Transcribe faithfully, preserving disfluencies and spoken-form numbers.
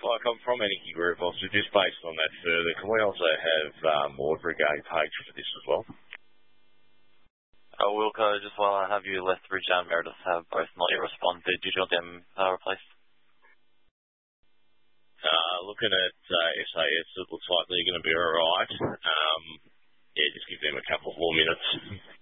like I'm from Energy Group, also just based on that further, can we also have um, Waterbrigade page for this as well? Uh, Wilco, just while I have you, Lethbridge and Meredith have both not yet responded. Did you want them uh, replaced? Uh, looking at uh, S A S, it looks like they're going to be all right. Um, yeah, just give them a couple more minutes.